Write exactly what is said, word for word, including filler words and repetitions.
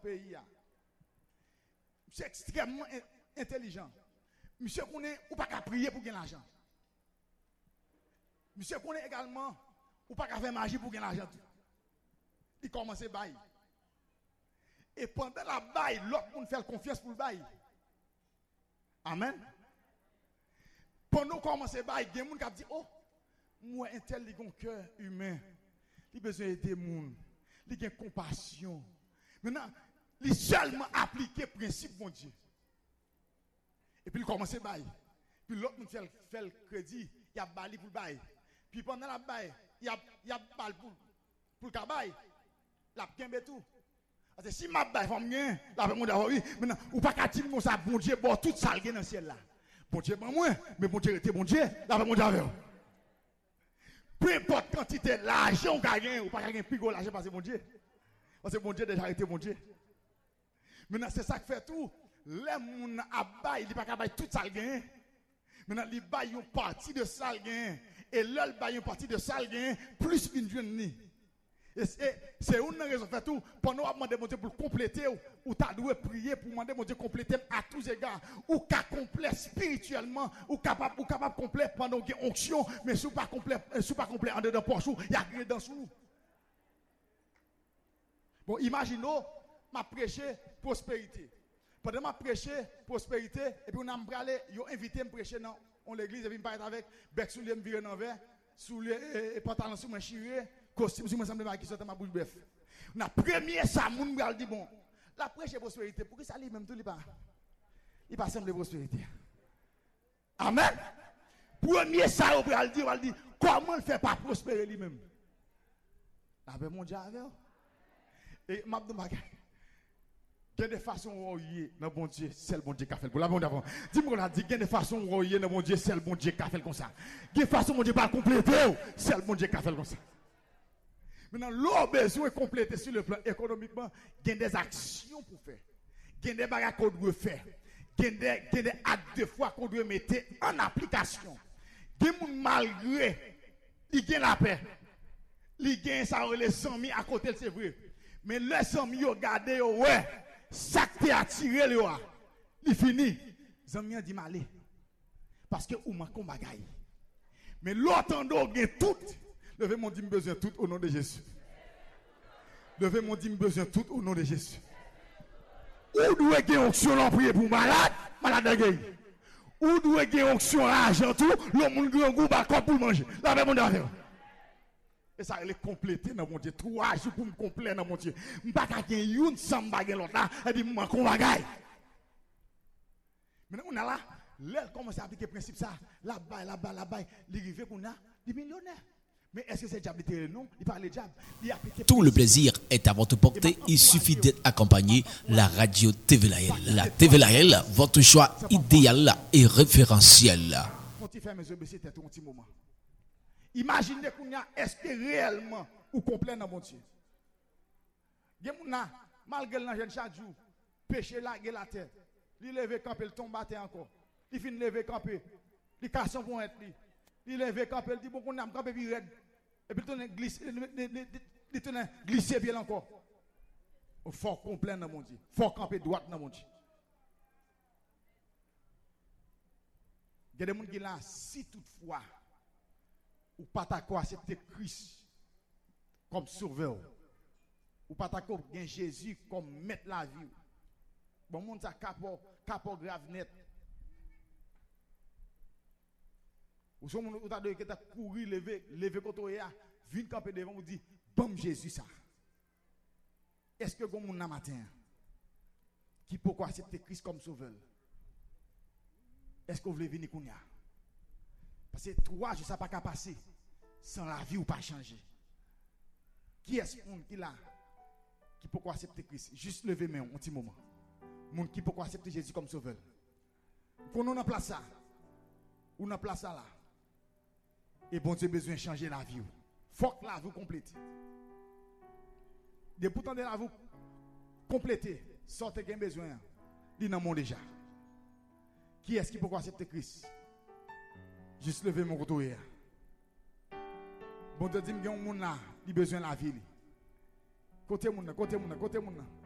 pays. C'est extrêmement intelligent. Monsieur connaît ou pas qu'à prier pour gagner l'argent. Monsieur connaît également ou pas qu'à faire magie pour gagner l'argent. Il commence à bailler. Et pendant la baille, l'autre monde fait confiance pour le bail. Amen. Pendant qu'on commence à bailler, il y a des gens qui disent, oh, moi, un tel, il a un cœur humain. Il a besoin d'aider les gens. Il a compassion. Maintenant, il a seulement appliqué le principe de Dieu. Et puis il commence à bailler. Puis l'autre monde fait, fait le crédit, il a baillé pour le bail. Puis pendant la baille, il a, il a baillé pour, pour le bail. Il a bien tout. Parce que si ma baille femme bien, la femme d'avoir oui, maintenant ou pas qu'à dire ça bon Dieu bon tout ça dans le ciel là. Bon Dieu pas moi, mais bon Dieu était bon Dieu, la femme d'avoir. Peu importe quantité l'argent qu'on gagne ou pas gagner plus gros l'argent parce que bon Dieu. Parce que bon Dieu déjà été bon Dieu. Maintenant c'est ça qui fait tout. Les moun a bail, il pas qu'à bailler tout ça gagne. Maintenant il baille une partie de ça gagne et l'autre baille une partie de ça gagne plus une jeune ni. Et c'est une raison fait tout pendant qu'on demande mon Dieu pour compléter ou tu dois prier pour demander mon Dieu compléter à tous égards ou qu'à complet spirituellement ou capable ou capable complet pendant qu'il y a onction mais sous pas complet sous pas complet en dedans poche il y a rien dans sous. Bon imaginons m'a prêché prospérité. Pendant m'a prêché prospérité et puis on a m'bralé yo invité me prêcher dans l'église et puis me parler avec bec sous les me virer envers sous les pantalons sous moi chiré costume si moi semble pas qui sorte ma bouche bref. Na premier ça moun bral dit bon, la prêche prospérité pour que ça lui même tout il pas. Il pas semble prospérité. Amen. Premier ça on bral dit on dit comment le fait pas prospérer lui-même. La ben mon Dieu avec. Et m'a dit bagay. Il y a des façons où il dans bon Dieu, c'est le bon Dieu qui a fait. Pour la bonne d'avant. Dis-moi qu'on a dit il y a des façons où il dans bon Dieu, c'est le bon Dieu qui a fait comme ça. Il y a des façons où Dieu pas compléter, c'est le bon Dieu qui a fait comme ça. Maintenant, l'on besoin de compléter sur le plan économiquement, il y a des actions pour faire. Il y a des bagages qu'on doit faire. Il y a des, des actes de foi qu'on doit mettre en application. Il y a des gens malgré, il y a la paix. Il y a ça les cent mille à côté, c'est vrai. Mais les cent mille, regardez, ouais, ça qui a attiré le roi. Il finit. Les amis ont dit malé. Parce que ou manque un bagaille. Mais l'autre en a tout. Levez mon dit besoin tout au nom de Jésus. Levez mon dit besoin tout au nom de Jésus. Ou doit gagner onction en prier pour malade, malade gagné. Ou doit gagner onction argent tout, le monde grand goût ba pour manger. Levez mon affaire. Et ça elle est complété dans mon Dieu. Trois jours pour me compléter dans mon Dieu. M'pas ka gagner une somme bagay l'autre là, et dit m'en kon bagay. Maintenant on a là, là commence à appliquer le principe ça, là-bas là-bas là-bas, il arrive qu'on a des millionnaires. Mais est-ce que c'est diable non? Il parle diable. Tout le plaisir est à votre portée. Il suffit d'être accompagné la radio T V Lahel. La T V Lahel, votre choix idéal et référentiel. Quand tu fais mes yeux baisser tête un petit moment. Imaginez qu'on a est-ce que réellement ou complet dans mon Dieu. Il y a malgré l'angèle chaque jour, péché là, il la terre. Il lever camper, il tombe à terre encore. Il finit lever camper. Il casse son point être. Il lever camper, il dit bon qu'on a camper puis raide. Et puis il glisse, il tourne glisser bien encore. Fort complet dans mon Dieu. Fort camper droite dans mon Dieu. Il y a des gens qui là si toutefois ou pas d'accord accepter Christ comme sauveur ou pas d'accord bien Jésus comme maître la vie. Bon monde ça capo capo grave net. Ou son monde ou ta de que ta courir lever lever côté ya, vinn camper devant vous dit bam Jésus ça. Est-ce que gon monde na matin qui pourquoi accepter Christ comme sauveur? Est-ce que vous voulez venir kounya? Parce que trois jours ça pas qu'à passer sans la vie ou pas changer. Qui est-ce qui là qui pourquoi accepter Christ? Juste lever main un petit moment. Monde qui pourquoi accepter Jésus comme sauveur. Qu'on on en place ça. Ou on place ça là. Et bon Dieu besoin de changer la vie. Faut que la vie complète. De pourtant de la vie compléter, sortez gain besoin. Dit dans monde déjà. Qui est-ce qui pourquoi accepter Christ? Juste lever mon couteau hier. Bon Dieu dit qu'il y a un monde là, il a besoin de la vie. Côté monde, côté monde, côté monde.